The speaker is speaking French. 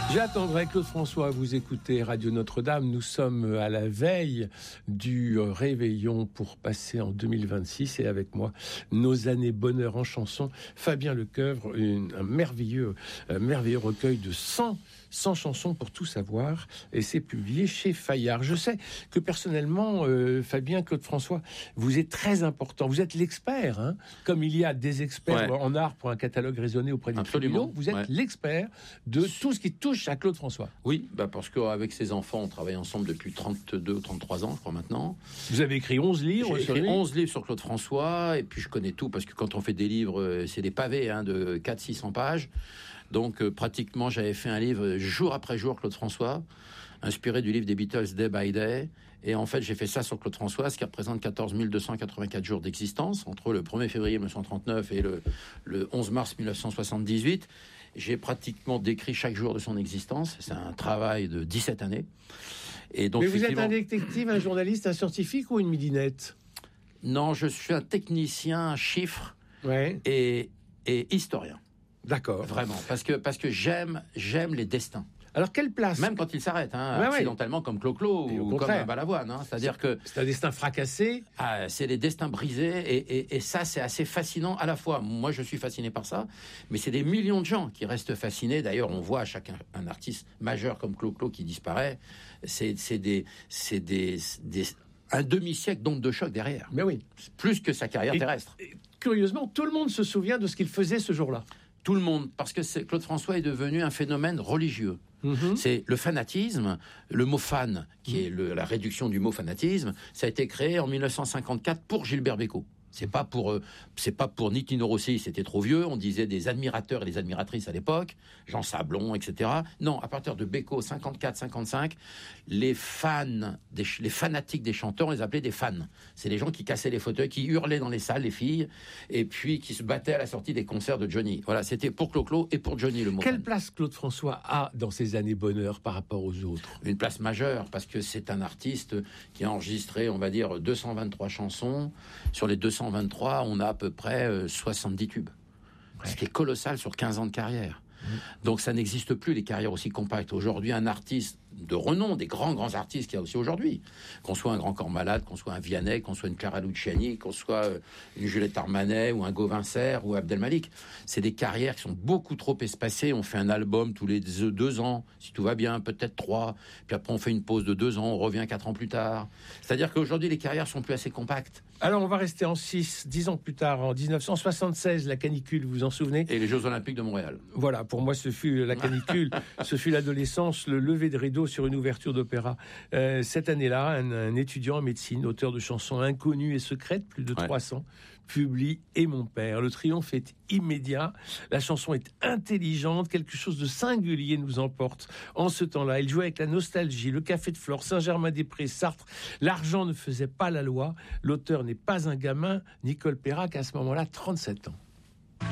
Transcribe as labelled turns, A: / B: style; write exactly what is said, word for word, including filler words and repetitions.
A: J'attendrai Claude François, vous écoutez Radio Notre-Dame. Nous sommes à la veille du réveillon pour passer en deux mille vingt-six et avec moi, nos années bonheur en chanson. Fabien Lecoeuvre, une, un merveilleux, un merveilleux recueil de cent chansons pour tout savoir et c'est publié chez Fayard. Je sais que personnellement, euh, Fabien, Claude François, vous êtes très important. Vous êtes l'expert, hein, comme il y a des experts ouais. en art pour un catalogue raisonné auprès des tribunaux. Vous êtes ouais. l'expert de tout ce qui touche à Claude François.
B: Oui, bah parce qu'avec ses enfants, on travaille ensemble depuis trente-deux ou trente-trois ans, je crois maintenant.
A: Vous avez écrit onze livres.
B: J'ai écrit onze livres sur Claude François et puis je connais tout parce que quand on fait des livres, c'est des pavés hein, de quatre cents à six cents pages. Donc euh, pratiquement, j'avais fait un livre jour après jour, Claude François, inspiré du livre des Beatles, Day by Day. Et en fait, j'ai fait ça sur Claude François, ce qui représente quatorze mille deux cent quatre-vingt-quatre jours d'existence, entre le premier février mille neuf cent trente-neuf et le, le onze mars mille neuf cent soixante-dix-huit. J'ai pratiquement décrit chaque jour de son existence. C'est un travail de dix-sept années. Et donc,
A: mais vous êtes un détective, un journaliste, un scientifique ou une midinette ?
B: Non, je suis un technicien chiffre ouais. et, et historien.
A: D'accord.
B: Vraiment, parce que parce que j'aime j'aime les destins.
A: Alors quelle place ?
B: Même quand ils s'arrêtent, hein, ouais, accidentellement ouais. comme Clo-Clo ou comme un Balavoine. Hein, c'est-à-dire que
A: c'est un destin fracassé.
B: Ah, c'est les destins brisés et, et, et ça c'est assez fascinant. À la fois, moi je suis fasciné par ça, mais c'est des millions de gens qui restent fascinés. D'ailleurs, on voit chacun un artiste majeur comme Clo-Clo qui disparaît. C'est c'est des c'est des, des un demi-siècle d'onde de choc derrière.
A: Mais oui,
B: plus que sa carrière
A: et,
B: terrestre.
A: Et, curieusement, tout le monde se souvient de ce qu'il faisait ce jour-là.
B: Tout le monde, parce que c'est, Claude François est devenu un phénomène religieux. Mmh. C'est le fanatisme, le mot fan, qui mmh. est le, la réduction du mot fanatisme, ça a été créé en mille neuf cent cinquante-quatre pour Gilbert Bécaud. C'est pas pour, euh, c'est pas pour ni Tino Rossi, c'était trop vieux. On disait des admirateurs et des admiratrices à l'époque, Jean Sablon, et cetera. Non, à partir de Bécaud, cinquante-quatre cinquante-cinq, les fans, des, les fanatiques des chanteurs, on les appelait des fans. C'est les gens qui cassaient les fauteuils, qui hurlaient dans les salles, les filles, et puis qui se battaient à la sortie des concerts de Johnny. Voilà, c'était pour Clo-Clo et pour Johnny le mot.
A: Quelle
B: fan.
A: place Claude François a dans ses années bonheur par rapport aux autres ?
B: Une place majeure, parce que c'est un artiste qui a enregistré, on va dire, deux cent vingt-trois chansons. Sur les deux cent vingt-trois, on a à peu près euh, soixante-dix tubes. Ouais. Ce qui est colossal sur quinze ans de carrière. Mmh. Donc ça n'existe plus, les carrières aussi compactes. Aujourd'hui, un artiste de renom, des grands, grands artistes qu'il y a aussi aujourd'hui, qu'on soit un Grand Corps Malade, qu'on soit un Vianney, qu'on soit une Clara Luciani, qu'on soit euh, une Juliette Armanet, ou un Gauvin Serre, ou Abdel Malik. C'est des carrières qui sont beaucoup trop espacées. On fait un album tous les deux ans, si tout va bien, peut-être trois. Puis après, on fait une pause de deux ans, on revient quatre ans plus tard. C'est-à-dire qu'aujourd'hui, les carrières sont plus assez compactes.
A: Alors, on va rester en six, dix ans plus tard, en dix-neuf cent soixante-seize, la canicule, vous vous en souvenez ?
B: Et les Jeux Olympiques de Montréal.
A: Voilà, pour moi, ce fut la canicule, ce fut l'adolescence, le lever de rideau sur une ouverture d'opéra. Euh, cette année-là, un, un étudiant en médecine, auteur de chansons inconnues et secrètes, plus de ouais. trois cents, publie « Et mon père ». Le triomphe est immédiat, la chanson est intelligente, quelque chose de singulier nous emporte. En ce temps-là, il jouait avec la nostalgie, le Café de Flore, Saint-Germain-des-Prés, Sartre. L'argent ne faisait pas la loi. L'auteur n'est pas un gamin. Nicole Perrac, à ce moment-là, trente-sept ans.